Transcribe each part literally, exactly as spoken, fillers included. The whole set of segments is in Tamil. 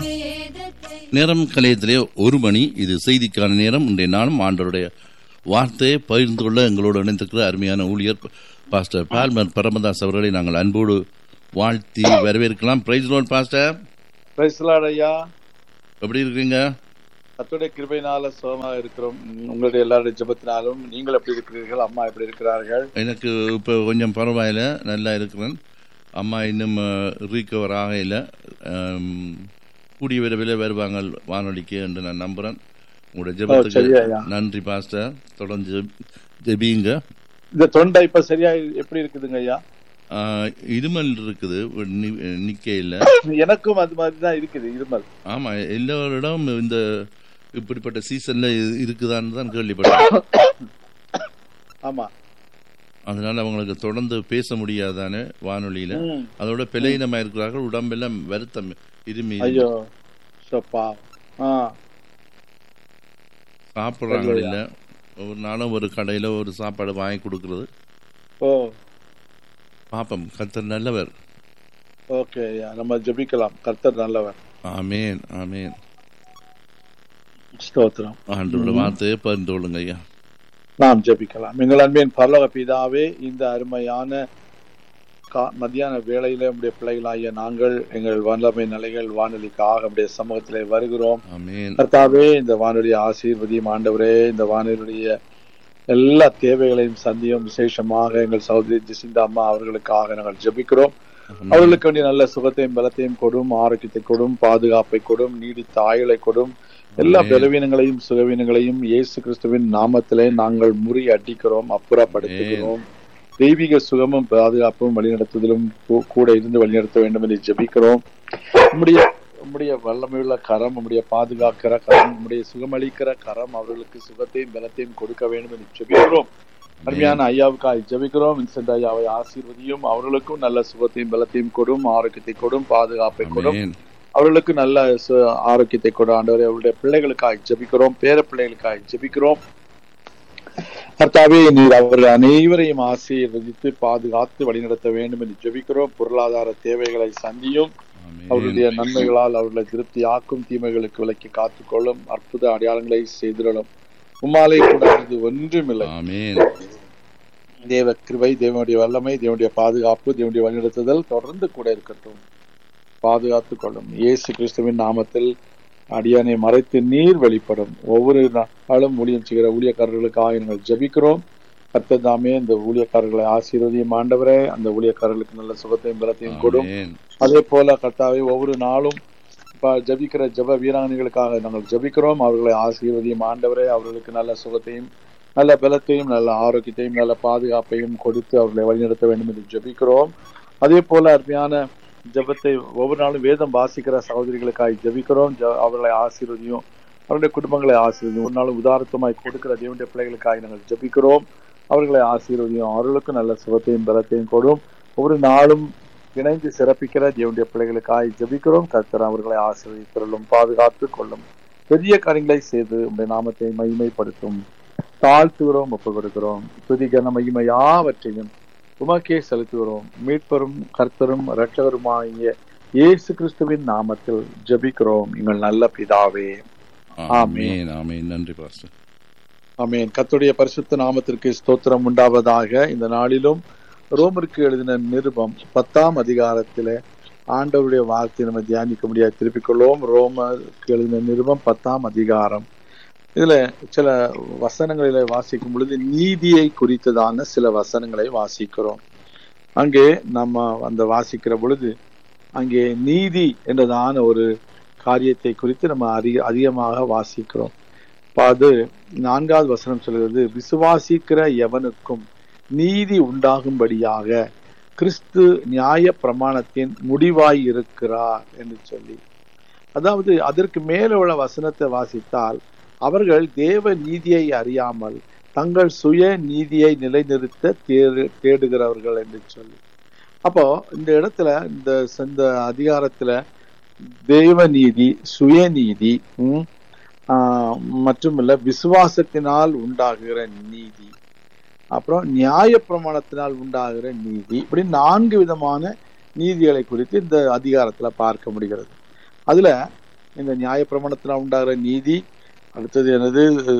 நேரம் கலையத்திலே ஒரு மணி. இது செய்திக்கான நேரம். இன்றைய நாளும் ஆண்டவருடைய வார்த்தையை பகிர்ந்து கொள்ள எங்களோடு இணைந்திருக்கிற அருமையான ஊழியர் பாஸ்டர் பால்மர் பரமதாஸ் அவர்களை நாங்கள் அன்போடு வாழ்த்தி வரவேற்கலாம். Price Lord pastor. Price Lord ஐயா. எப்படி இருக்கீங்க? கர்த்தருடைய கிருபையினால சுகமாக இருக்கிறோம். உங்களுடைய எல்லாருடைய ஜெபத்தினாலும். நீங்கள் எப்படி இருக்கிறீர்கள்? அம்மா எப்படி இருக்கிறார்கள்? எனக்கு இப்போ கொஞ்சம் பரவாயில்ல, நல்லா இருக்கிறேன். அம்மா இன்னும் ரீகவர் ஆகையில் கூடிய விரைவில் வருவாங்க வானொலிக்கு என்று நான் நம்புகிறேன். உங்களுடைய ஜெபத்துக்கு நன்றி பாஸ்டர். தொடர்ந்து ஜெபிங்க. இந்த தொண்டை இப்ப சரியா எப்படி இருக்குதுங்க ஐயா? இருமல் இருக்குது, நிக்க இல்ல. எனக்கும் அது மாதிரி தான் இருக்குது இருமல். ஆமா, எல்லாரிடம் இந்த இப்படிப்பட்ட சீசன்ல இருக்குதான்னு தான் கேள்விப்பட்டேன். ஆமா, அதனால அவங்களுக்கு தொடர்ந்து பேச முடியாதானே வானொலியில. அதோட பிழையினமா இருக்கிறார்கள், உடம்பெல்லாம் வருத்தம், இருமி. ஐயோ சாப்பிட்றாங்க இல்ல. ஒரு நாளும் ஒரு கடையில ஒரு சாப்பாடு வாங்கி கொடுக்கறது. ஓ பாப்பம். கர்த்தர் நல்லவர். ஓகே, நம்ம ஜெபிக்கலாம். கர்த்தர் நல்லவர். ஆமேன் ஆமேன். ஸ்தோத்திரம். ஆண்டவருடைய வார்த்தையை பகிர்ந்து கொள்ளுங்க ஐயா. நாம் ஜெபிக்கலாம். எங்கள் அன்பின் பரலோக பிதாவே, இந்த அருமையான மத்தியான வேளையில நம்முடைய பிள்ளைகளாகிய நாங்கள் எங்கள் வல்லமை நிலைகள் வானொலிக்காக நம்முடைய சமூகத்திலே வருகிறோம். கர்த்தாவே, இந்த வானொலியை ஆசீர்வதியும் ஆண்டவரே. இந்த வானொலியுடைய எல்லா தேவைகளையும் சந்தியும். விசேஷமாக எங்கள் சகோதரி ஜெசிந்தா அம்மா அவர்களுக்காக நாங்கள் ஜெபிக்கிறோம். அவர்களுக்கு வேண்டிய நல்ல சுகத்தையும் பலத்தையும் கொடும், ஆரோக்கியத்தை கொடும், பாதுகாப்பை கொடும், நீடித்த ஆயுளை கொடும். எல்லா பலவீனங்களையும் சுகவீனங்களையும் இயேசு கிறிஸ்துவின் நாமத்திலே நாங்கள் முறியடிக்கிறோம், அப்புறப்படுத்துகிறோம். தெய்வீக சுகமும் பாதுகாப்பும் வழிநடத்துதலும் கூட இருந்து வழிநடத்த வேண்டும் என்று ஜெபிக்கிறோம். நம்முடைய நம்முடைய வல்லமையுள்ள கரம், நம்முடைய பாதுகாக்கிற கரம், நம்முடைய சுகமளிக்கிற கரம் அவர்களுக்கு சுகத்தையும் பலத்தையும் கொடுக்க வேண்டும் என்று ஜெபிக்கிறோம். அருமையான ஐயாவுக்காக ஜெபிக்கிறோம். வின்சென்ட் ஐயாவை ஆசீர்வதியும். அவர்களுக்கும் நல்ல சுகத்தையும் பலத்தையும் கொடும், ஆரோக்கியத்தை கொடும், பாதுகாப்பை கொடும். அவர்களுக்கு நல்ல ஆரோக்கியத்தை கொடு ஆண்டவரே. அவருடைய பிள்ளைகளுக்காக ஜெபிக்கிறோம், பேர பிள்ளைகளுக்காக ஜெபிக்கிறோம். கர்த்தாவே, நீர் அவர்கள் அனைவரையும் ஆசீர்வதித்து பாதுகாத்து வழிநடத்த வேண்டும் என்று ஜெபிக்கிறோம். பொருளாதார தேவைகளை சந்தியும். அவருடைய நன்மைகளால் அவர்களை திருப்தி ஆக்கும். தீமைகளுக்கு விலக்கி காத்துக்கொள்ளும். அற்புத அடையாளங்களை செய்திடலும். உம்மாலே கூடாது ஒன்றுமில்லை. தேவ கிருபை, தேவனுடைய வல்லமை, தேவனுடைய பாதுகாப்பு, தேவனுடைய வழிநடத்துதல் தொடர்ந்து கூட இருக்கட்டும். பாதுகாத்துக் கொள்ளும். இயேசு கிறிஸ்துவின் நாமத்தில் அடியானை மறைத்து நீர் வெளிப்படும். ஒவ்வொரு நாளும் ஊழியம் செய்கிற ஊழியக்காரர்களுக்காக நாங்கள் ஜெபிக்கிறோம். கர்த்தர் தாமே இந்த ஊழியக்காரர்களை ஆசீர்வதியும் ஆண்டவரே. அந்த ஊழியக்காரர்களுக்கு நல்ல சுகத்தையும் பலத்தையும் கொடும். அதே போல கர்த்தாவே, ஒவ்வொரு நாளும் ஜெபிக்கிற ஜெப வீராங்கனைகளுக்காக நாங்கள் ஜெபிக்கிறோம். அவர்களை ஆசீர்வதியும் ஆண்டவரே. அவர்களுக்கு நல்ல சுகத்தையும் நல்ல பலத்தையும் நல்ல ஆரோக்கியத்தையும் நல்ல பாதுகாப்பையும் கொடுத்து அவர்களை வழிநடத்த வேண்டும் என்று ஜெபிக்கிறோம். அதே போல அருமையான ஜெபத்தை ஒவ்வொரு நாளும் வேதம் வாசிக்கிற சகோதரிகளுக்காக ஜெபிக்கிறோம். அவர்களை ஆசீர்வதியும், அவருடைய குடும்பங்களை ஆசீர்வதியும். ஒரு நாளும் உதாரணமாய் கொடுக்கிற தேவனுடைய பிள்ளைகளுக்காக நாங்கள் ஜெபிக்கிறோம். அவர்களை ஆசீர்வதியும். அவர்களுக்கு நல்ல சுகத்தையும் பலத்தையும் கொடும். ஒவ்வொரு நாளும் இணைந்து சிறப்பிக்கிற தேவனுடைய பிள்ளைகளுக்காக ஜெபிக்கிறோம். கர்த்தர் அவர்களை ஆசீர்வதித்தருளும், பாதுகாத்து கொள்ளும். பெரிய காரியங்களை செய்து உங்களுடைய நாமத்தை மகிமைப்படுத்தும். தாழ்த்துகிறோம், ஒப்புக் கொடுக்கிறோம். துதிகன மகிமை யாவற்றையும் உமக்கே செலுத்துகிறோம். மீட்பரும் கர்த்தரும் இரட்சகருமாகிய இயேசு கிறிஸ்துவின் நாமத்தில் ஜெபிக்கிறோம் எங்கள் நல்ல பிதாவே. ஆமென் ஆமென். நன்றி பாஸ்டர். ஆமென். கர்த்தருடைய பரிசுத்த நாமத்திற்கு ஸ்தோத்திரம் உண்டாவதாக. இந்த நாளிலும் ரோமருக்கு எழுதின நிருபம் பத்தாம் அதிகாரத்திலே ஆண்டவருடைய வார்த்தையை நம்ம தியானிக்க முடியாது. திருப்பிக் கொள்வோம். ரோமருக்கு எழுதின நிருபம் பத்தாம் அதிகாரம். இதுல சில வசனங்களில வாசிக்கும் பொழுது நீதியை குறித்ததான சில வசனங்களை வாசிக்கிறோம். அங்கே நம்ம அந்த வாசிக்கிற பொழுது அங்கே நீதி என்றதான ஒரு காரியத்தை குறித்து நம்ம அதிக அதிகமாக வாசிக்கிறோம். அது நான்காவது வசனம் சொல்கிறது, விசுவாசிக்கிற எவனுக்கும் நீதி உண்டாகும்படியாக கிறிஸ்து நியாய பிரமாணத்தின் முடிவாய் இருக்கிறார் என்று சொல்லி, அதாவது அதற்கு மேல உள்ள வசனத்தை வாசித்தால் அவர்கள் தேவ நீதியை அறியாமல் தங்கள் சுய நீதியை நிலைநிறுத்த தேடு தேடுகிறவர்கள் என்று சொல்லி. அப்போ இந்த இடத்துல இந்த இந்த அதிகாரத்துல தேவ நீதி, சுயநீதி ஆஹ் மற்றும் இல்ல விசுவாசத்தினால் உண்டாகுகிற நீதி, அப்புறம் நியாய பிரமாணத்தினால் உண்டாகிற நீதி, இப்படி நான்கு விதமான நீதிகளை குறித்து இந்த அதிகாரத்துல பார்க்க முடிகிறது. அதுல இந்த நியாயப்பிரமாணத்தினால் உண்டாகிற நீதி, அடுத்தது எனது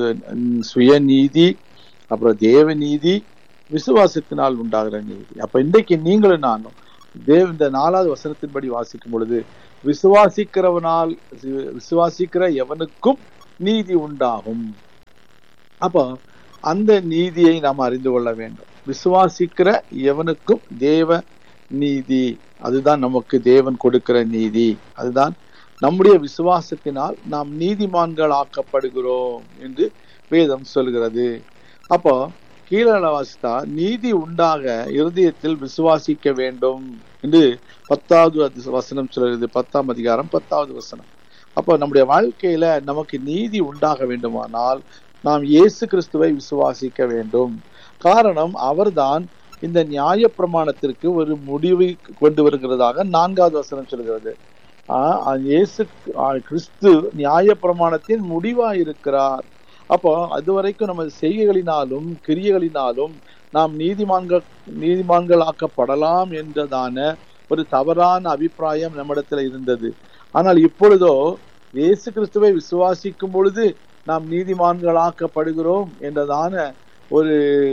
சுயநீதி, அப்புறம் தேவ நீதி, விசுவாசத்தினால் உண்டாகிற நீதி. அப்ப இன்றைக்கு நீங்களும் நானும் தேவ இந்த நாலாவது வசனத்தின்படி வாசிக்கும் பொழுது விசுவாசிக்கிறவனால் விசுவாசிக்கிற எவனுக்கும் நீதி உண்டாகும். அப்போ அந்த நீதியை நாம் அறிந்து கொள்ள வேண்டும். விசுவாசிக்கிற எவனுக்கும் தேவ நீதி, அதுதான் நமக்கு தேவன் கொடுக்கிற நீதி. அதுதான் நம்முடைய விசுவாசத்தினால் நாம் நீதிமான்கள் ஆக்கப்படுகிறோம் என்று வேதம் சொல்கிறது. அப்போ கீழே வாசித்தா நீதி உண்டாக இருதயத்தில் விசுவாசிக்க வேண்டும் என்று பத்தாவது வசனம் சொல்கிறது. பத்தாம் அதிகாரம் பத்தாவது வசனம். அப்போ நம்முடைய வாழ்க்கையில நமக்கு நீதி உண்டாக வேண்டுமானால் நாம் இயேசு கிறிஸ்துவை விசுவாசிக்க வேண்டும். காரணம், அவர்தான் இந்த நியாய பிரமாணத்திற்கு ஒரு முடிவை கொண்டு வருகிறதாக நான்காவது வசனம் சொல்கிறது. ஆஹ் இயேசு கிறிஸ்து நியாய பிரமாணத்தின் முடிவா இருக்கிறார். அப்போ அது வரைக்கும் நம்ம செய்கைகளினாலும் கிரியைகளினாலும் நாம் நீதிமான்கள் நீதிமான்கள் ஆக்கப்படலாம் என்றதான ஒரு தவறான அபிப்பிராயம் நம்மிடத்துல இருந்தது. ஆனால் இப்பொழுதோ இயேசு கிறிஸ்துவை விசுவாசிக்கும் பொழுது நாம் நீதிமான்களாக்கப்படுகிறோம் என்றதான ஒரு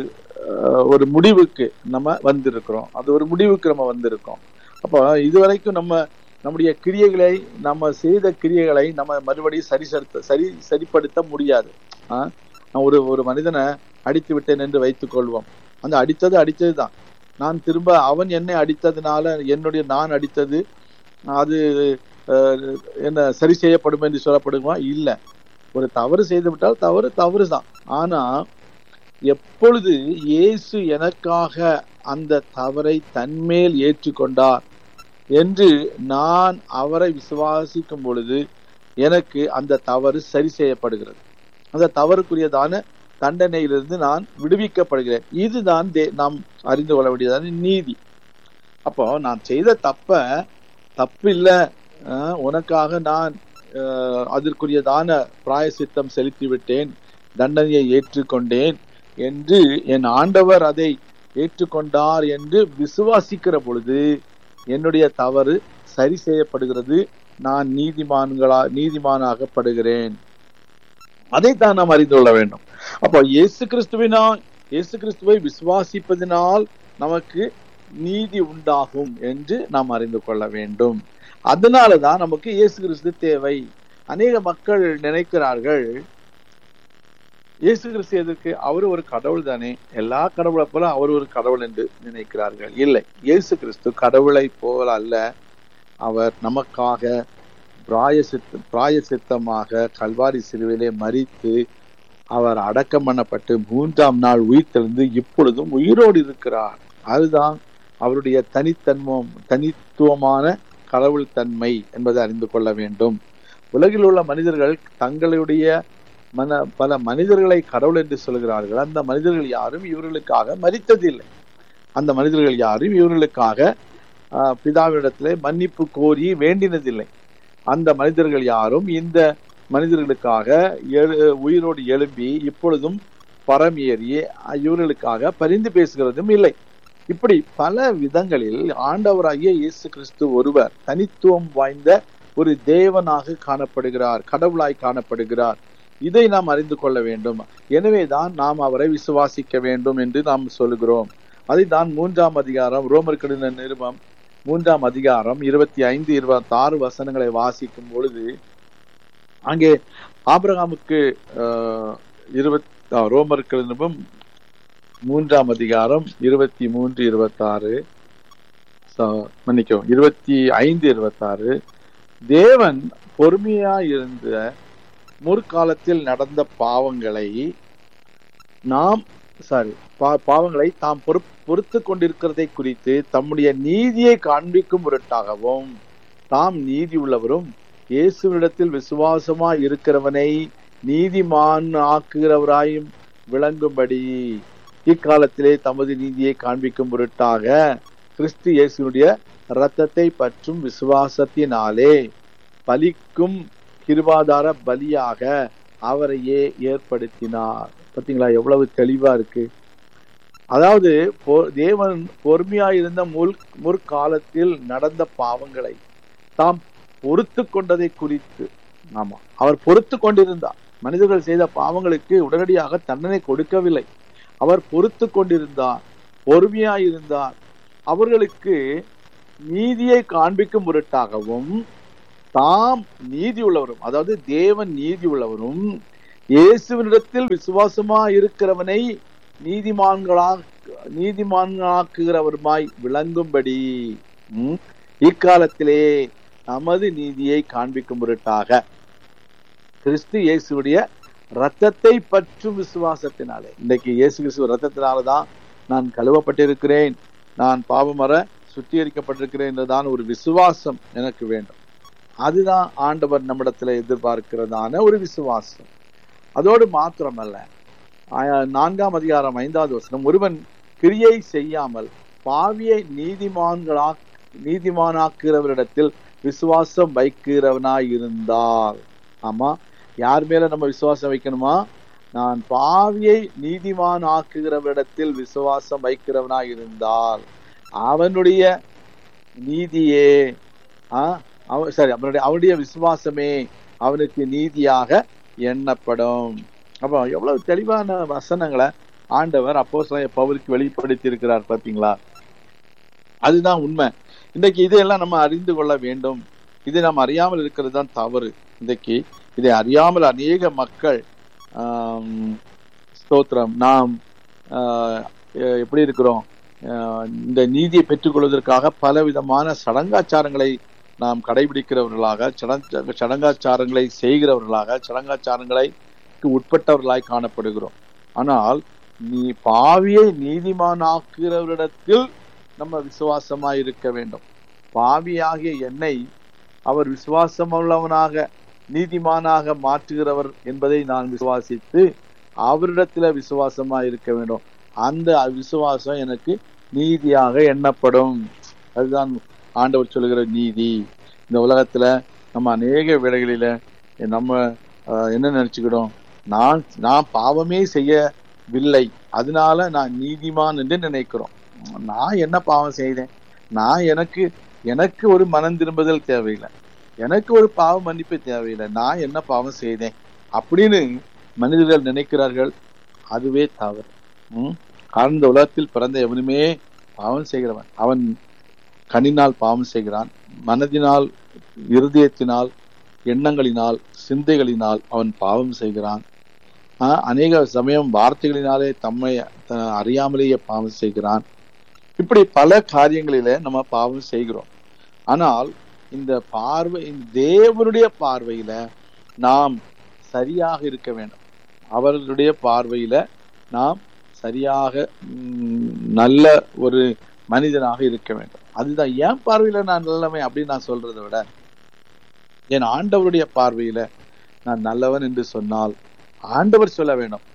ஒரு முடிவுக்கு நம்ம வந்திருக்கிறோம். அது ஒரு முடிவுக்கு நம்ம வந்திருக்கோம். அப்போ இதுவரைக்கும் நம்ம நம்முடைய கிரியைகளை, நம்ம செய்த கிரியைகளை நம்ம மறுபடியும் சரி சரி சரிப்படுத்த முடியாது. ஆஹ் ஒரு ஒரு மனிதனை அடித்து விட்டேன் என்று வைத்துக் கொள்வோம். அந்த அடித்தது அடித்தது தான். நான் திரும்ப அவன் என்னை அடித்ததுனால என்னுடைய நான் அடித்தது அது என்ன சரி செய்யப்படும் என்று சொல்லப்படுமா? இல்லை. ஒரு தவறு செய்து விட்டால் தவறு தவறு தான். ஆனா எப்பொழுது இயேசு எனக்காக அந்த தவறை தன்மேல் ஏற்றுக்கொண்டார் என்று நான் அவரை விசுவாசிக்கும் பொழுது எனக்கு அந்த தவறு சரி செய்யப்படுகிறது. அந்த தவறுக்குரியதான தண்டனையிலிருந்து நான் விடுவிக்கப்படுகிறேன். இதுதான் நாம் அறிந்து கொள்ள வேண்டியதான நீதி. அப்போ நான் செய்த தப்ப தப்பு இல்லை, உனக்காக நான் அதற்குரியதான பிராயசித்தம் செலுத்தி விட்டேன், தண்டனையை ஏற்றுக்கொண்டேன் என்று என் ஆண்டவர் அதை ஏற்றுக்கொண்டார் என்று விசுவாசிக்கிற பொழுது என்னுடைய தவறு சரி செய்யப்படுகிறது. நான் நீதிமான்களா நீதிமானாகப்படுகிறேன். அதைத்தான் நாம் அறிந்து கொள்ள வேண்டும். அப்போ இயேசு கிறிஸ்துவினால் இயேசு கிறிஸ்துவை விசுவாசிப்பதினால் நமக்கு நீதி உண்டாகும் என்று நாம் அறிந்து கொள்ள வேண்டும். அதனாலதான் நமக்கு இயேசு கிறிஸ்து தேவை. அநேக மக்கள் நினைக்கிறார்கள், இயேசு கிறிஸ்து எதற்கு? அவர் ஒரு கடவுள் தானே, எல்லா கடவுளை போல அவர் ஒரு கடவுள் என்று நினைக்கிறார்கள். இல்லை, இயேசு கிறிஸ்து கடவுளை போல அல்ல. அவர் நமக்காக பிராயசித்த பிராயசித்தமாக கல்வாரி சிலுவையிலே மரித்து அவர் அடக்கம் பண்ணப்பட்டு மூன்றாம் நாள் உயிர்த்தெழுந்து இப்பொழுதும் உயிரோடு இருக்கிறார். அதுதான் அவருடைய தனித்தன்மம் தனித்துவமான கடவுள் தன்மை என்பதை அறிந்து கொள்ள வேண்டும். உலகில் உள்ள மனிதர்கள் தங்களுடைய மன பல மனிதர்களை கடவுள் என்று சொல்கிறார்கள். அந்த மனிதர்கள் யாரும் இவர்களுக்காக மரித்ததில்லை. அந்த மனிதர்கள் யாரும் இவர்களுக்காக ஆஹ் பிதாவிடத்திலே மன்னிப்பு கோரி வேண்டினதில்லை. அந்த மனிதர்கள் யாரும் இந்த மனிதர்களுக்காக எழு உயிரோடு எழும்பி இப்பொழுதும் பரம் ஏறி இவர்களுக்காக பரிந்து பேசுகிறதும் இல்லை. இப்படி பல விதங்களில் ஆண்டவராகிய இயேசு கிறிஸ்து ஒருவர் தனித்துவம் வாய்ந்த ஒரு தேவனாக காணப்படுகிறார், கடவுளாய் காணப்படுகிறார். இதை நாம் அறிந்து கொள்ள வேண்டும். எனவேதான் நாம் அவரை விசுவாசிக்க வேண்டும் என்று நாம் சொல்லுகிறோம். அதை தான் மூன்றாம் அதிகாரம் ரோமர் நிருபம் மூன்றாம் அதிகாரம் இருபத்தி ஐந்து இருபத்தி ஆறு வசனங்களை வாசிக்கும் பொழுது அங்கே ஆபிரகாமுக்கு அஹ் இருபத் ரோமர் நிருபம் மூன்றாம் அதிகாரம் இருபத்தி மூன்று இருபத்தி ஆறு மன்னிக்கவும் இருபத்தி ஐந்து இருபத்தி ஆறு தேவன் பொறுமையாயிருந்த முற்காலத்தில் நடந்த பாவங்களை நாம் சாரி பாவங்களை தாம் பொறு பொறுத்து கொண்டிருக்கிறதை குறித்து தம்முடைய நீதியை காண்பிக்கும் பொருட்டாகவும் தாம் நீதி உள்ளவரும் இயேசுவிடத்தில் விசுவாசமா இருக்கிறவனை நீதிமான் ஆக்குகிறவராயும் விளங்கும்படி இக்காலத்திலே தமது நீதியை காண்பிக்கும் பொருட்டாக கிறிஸ்து இயேசுடைய இரத்தத்தை பற்றும் விசுவாசத்தினாலே பலிக்கும் கிருபாதார பலியாக அவரையே ஏற்படுத்தினார். பார்த்தீங்களா எவ்வளவு தெளிவா இருக்கு. அதாவது தேவன் பொறுமையாயிருந்த முற் முற்காலத்தில் நடந்த பாவங்களை தாம் பொறுத்து கொண்டதை குறித்து ஆமா, அவர் பொறுத்து கொண்டிருந்தார். மனிதர்கள் செய்த பாவங்களுக்கு உடனடியாக தண்டனை கொடுக்கவில்லை. அவர் பொறுத்து கொண்டிருந்தார், பொறுமையாயிருந்தார். அவர்களுக்கு நீதியை காண்பிக்கும் பொருட்டாகவும் தாம் நீதி உள்ளவரும், அதாவது தேவன் நீதி உள்ளவரும், இயேசுவினிடத்தில் விசுவாசமா இருக்கிறவனை நீதிமான்களா நீதிமான்களாக்குகிறவருமாய் விளங்கும்படி இக்காலத்திலே நமது நீதியை காண்பிக்கும் பொருட்டாக கிறிஸ்து இயேசுடைய ரத்தத்தை பற்றும் விசுவாசத்தினாலே, இன்றைக்கு இயேசு கிறிஸ்து ரத்தத்தினாலதான் நான் கழுவப்பட்டிருக்கிறேன், நான் பாவமற சுத்திகரிக்கப்பட்டிருக்கிறேன் என்றுதான் ஒரு விசுவாசம் எனக்கு வேண்டும். அதுதான் ஆண்டவர் நம்மிடத்துல எதிர்பார்க்கிறதான ஒரு விசுவாசம். அதோடு மாத்திரமல்ல, நான்காம் அதிகாரம் ஐந்தாவது வசனம், ஒருவன் கிரியை செய்யாமல் பாவியை நீதிமான்களா நீதிமானாக்குகிறவரிடத்தில் விசுவாசம் வைக்கிறவனாய் இருந்தால். ஆமா, யார் மேல நம்ம விசுவாசம் வைக்கணுமா? நான் பாவியை நீதிமான் ஆக்குகிறவரிடத்தில் விசுவாசம் வைக்கிறவனாய் இருந்தால் அவனுடைய நீதியே சரி அவனுடைய அவனுடைய விசுவாசமே அவனுக்கு நீதியாக எண்ணப்படும். அப்போ எவ்வளவு தெளிவான வசனங்களை ஆண்டவர் அப்போஸ்தலனாகிய பவுலுக்கு வெளிப்படுத்தி இருக்கிறார் பாத்தீங்களா? அதுதான் உண்மை. இன்றைக்கு இதையெல்லாம் நம்ம அறிந்து கொள்ள வேண்டும். இதை நாம் அறியாமல் இருக்கிறது தான் தவறு. இன்றைக்கு இதை அறியாமல் அநேக மக்கள் ஸ்தோத்திரம் நாம் எப்படி இருக்கிறோம், இந்த நீதியை பெற்றுக்கொள்வதற்காக பல விதமான சடங்காச்சாரங்களை நாம் கடைபிடிக்கிறவர்களாக, சடங்காச்சாரங்களை செய்கிறவர்களாக, சடங்காச்சாரங்களை உட்பட்டவர்களாய் காணப்படுகிறோம். ஆனால் நீ பாவியை நீதிமானாக்குகிறவரிடத்தில் நம்ம விசுவாசமாய் இருக்க வேண்டும். பாவியாகிய என்னை அவர் விசுவாசமுள்ளவனாக நீதிமானாக மாற்றுகிறவர் என்பதை நான் விசுவாசித்து அவரிடத்துல விசுவாசமா இருக்க வேண்டும். அந்த விசுவாசம் எனக்கு நீதியாக எண்ணப்படும். அதுதான் ஆண்டவர் சொல்லுகிற நீதி. இந்த உலகத்துல நம்ம அநேக வேளைகளில நம்ம என்ன நினைச்சுக்கிட்டோம், நான் நான் பாவமே செய்யவில்லை, அதனால நான் நீதிமான் என்று நினைக்கிறோம். நான் என்ன பாவம் செய்தேன்? நான் எனக்கு எனக்கு ஒரு மனம் திரும்புதல் தேவையில்லை, எனக்கு ஒரு பாவ மன்னிப்பு தேவையில்லை, நான் என்ன பாவம் செய்தேன் அப்படின்னு மனிதர்கள் நினைக்கிறார்கள். அதுவே தவறு. உம் இந்த உலகத்தில் பிறந்த எவனுமே பாவம் செய்கிறவன். அவன் கண்ணினால் பாவம் செய்கிறான், மனதினால், இருதயத்தினால், எண்ணங்களினால், சிந்தைகளினால் அவன் பாவம் செய்கிறான். ஆஹ் அநேக சமயம் வார்த்தைகளினாலே தம்மை அறியாமலேயே பாவம் செய்கிறான். இப்படி பல காரியங்களில நம்ம பாவம் செய்கிறோம். ஆனால் இந்த பார்வை, தேவனுடைய பார்வையில நாம் சரியாக இருக்க வேண்டும். அவர்களுடைய பார்வையில நாம் சரியாக நல்ல ஒரு மனிதனாக இருக்க வேண்டும். அதுதான் என் பார்வையில நான் நல்லவன் அப்படின்னு நான் சொல்றதை விட, என் ஆண்டவருடைய பார்வையில நான் நல்லவன் என்று சொன்னால் ஆண்டவர் சொல்ல வேண்டும்.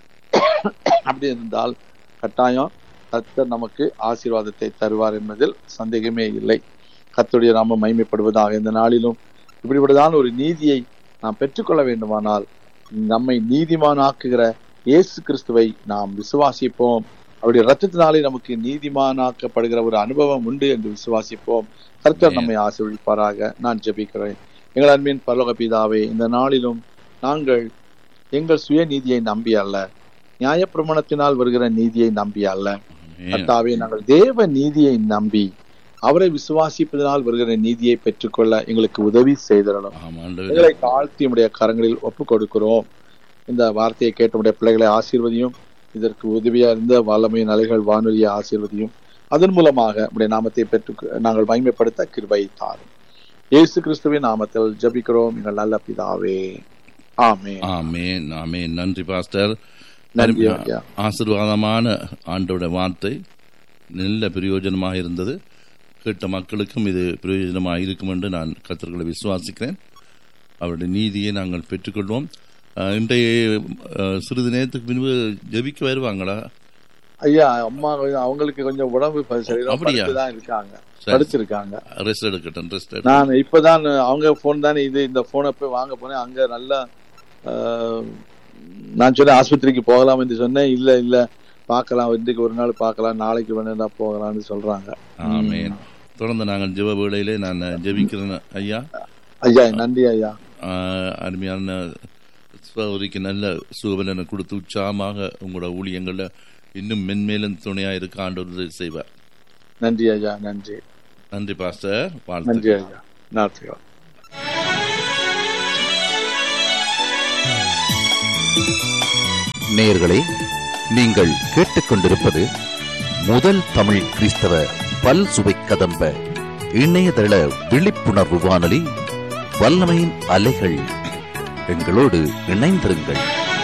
அப்படி இருந்தால் கட்டாயம் கர்த்தர் நமக்கு ஆசீர்வாதத்தை தருவார் என்பதில் சந்தேகமே இல்லை. கர்த்தருடைய நாமம் மகிமைப்படுவதாக. இந்த நாளிலும் இப்படிப்பட்டதான ஒரு நீதியை நாம் பெற்றுக்கொள்ள வேண்டுமானால் நம்மை நீதிமானாக்குகிற இயேசு கிறிஸ்துவை நாம் விசுவாசிப்போம். அவருடைய ரத்தத்தினாலே நமக்கு நீதிமானாக்கப்படுகிற ஒரு அனுபவம் உண்டு என்று விசுவாசிப்போம். கர்த்தர் நம்மை ஆசீர்வதிப்பாராக. நான் ஜெபிக்கிறேன். எங்கள் அன்பின் பரலோக பிதாவே, இந்த நாளிலும் நாங்கள் எங்கள் சுய நீதியை நம்பி அல்ல, நியாயப்பிரமாணத்தினால் வருகிற நீதியை நம்பி அல்ல கர்த்தாவே, நாங்கள் தேவ நீதியை நம்பி அவரை விசுவாசிப்பதனால் வருகிற நீதியை பெற்றுக்கொள்ள எங்களுக்கு உதவி செய்திடணும். எங்களை தாழ்த்தி உடைய கரங்களில் ஒப்பு கொடுக்கிறோம். இந்த வார்த்தையை கேட்ட பிள்ளைகளை ஆசீர்வதியும், இதற்கு உதவியா இருந்த வல்லமை நலைகள் வானொலியை ஆசீர்வதியும், அதன் மூலமாக உடைய நாமத்தை பெற்று நாங்கள் மகிமைப்படுத்த கிருபை தாரும். இயேசு கிறிஸ்துவின் நாமத்தில் ஜெபிக்கிறோம் எங்கள் நல்ல பிதாவே. ஆமென். ஆமென். ஆமென். நன்றி பாஸ்டர். நன்றி. ஆசீர்வாதமான ஆண்டோட வார்த்தை நல்ல பிரயோஜனமாக இருந்தது. கேட்ட மக்களுக்கும் இது பிரயோஜனமாக இருக்கும் என்று நான் கர்த்தர்களை விசுவாசிக்கிறேன். அவருடைய நீதியை நாங்கள் பெற்றுக்கொள்வோம். இன்றைய சிறிது நேரத்துக்கு பின்பு ஜெபிக்க வருவாங்களா ஐயா? அம்மா அவங்களுக்கு கொஞ்சம் உடம்பு சரிதான் இருக்காங்க, படிச்சிருக்காங்க. ரெஸ்ட் எடுக்கட்டும். ரெஸ்ட் நான் இப்பதான் அவங்க போன் தானே இது, இந்த போனை போய் வாங்க போனேன். அங்க நல்லா நான் சொன்னேன் ஆஸ்பத்திரிக்கு போகலாம் என்று சொன்னேன். இல்ல இல்ல பார்க்கலாம், இன்றைக்கு ஒரு நாள் பார்க்கலாம், நாளைக்கு வேணா போகலாம்னு சொல்றாங்க. ஆமென். தொடர்ந்து நாங்கள் ஜெப வேளையிலே நான் ஜெபிக்கிறேன் ஐயா. ஐயா நன்றி ஐயா. அருமையான சகோதரிக்கு நல்ல சுகபலனை கொடுத்து உற்சாகமாக உங்களோட ஊழியங்களில் இன்னும் மென்மேலும் துணையாக இருக்க ஆண்டவர் செய்வார். நன்றி ஐயா. நன்றி நன்றி பாஸ்டர். வாழ்த்து. நன்றி ஐயா. நன்றி. நேயர்களே, நீங்கள் கேட்டுக்கொண்டிருப்பது முதல் தமிழ் கிறிஸ்தவ பல் சுவை கதம்ப இணையதள விழிப்புணர்வு வானொலி வல்லமையின் அலைகள். எங்களோடு இணைந்திருங்கள்.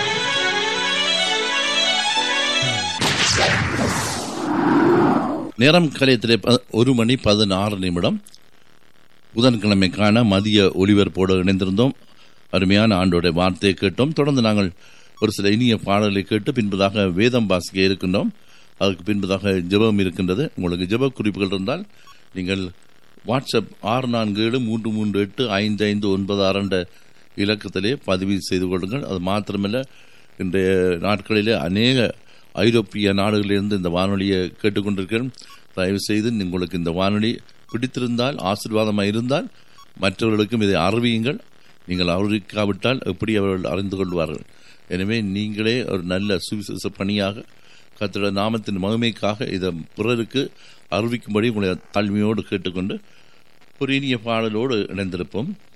நேரம் கலையத்திலே ஒரு மணி பதினாறு நிமிடம். புதன்கிழமைக்கான மதிய ஒலிபரப்போடு இணைந்திருந்தோம். அருமையான ஆண்டோட வார்த்தையை கேட்டோம். தொடர்ந்து நாங்கள் ஒரு சில இனிய பாடலை கேட்டு பின்பதாக வேதம் வாசிக்க இருக்கின்றோம். அதுக்கு பின்பதாக ஜெபம் இருக்கின்றது. உங்களுக்கு ஜெப குறிப்புகள் இருந்தால் நீங்கள் வாட்ஸ்அப் ஆறு நான்கு ஏழு மூன்று மூன்று எட்டு ஐந்து ஐந்து ஒன்பது ஆறு என்ற இலக்கத்திலே பதிவு செய்து கொள்ளுங்கள். அது மாத்திரமல்ல, இன்றைய நாட்களிலே அநேக ஐரோப்பிய நாடுகளிலிருந்து இந்த வானொலியை கேட்டுக்கொண்டிருக்கிறேன். தயவு செய்து உங்களுக்கு இந்த வானொலி பிடித்திருந்தால், ஆசீர்வாதமாக இருந்தால் மற்றவர்களுக்கும் இதை அறிவியுங்கள். நீங்கள் அறிவிக்காவிட்டால் எப்படி அவர்கள் அறிந்து கொள்வார்கள்? எனவே நீங்களே ஒரு நல்ல சுவிசேஷ பணியாக கர்த்தருடைய நாமத்தின் மகிமைக்காக இதை பிறருக்கு அறிவிக்கும்படி உங்களை தாழ்மையோடு கேட்டுக்கொண்டு ஒரு இனிய பாடலோடு இணைந்திருப்போம்.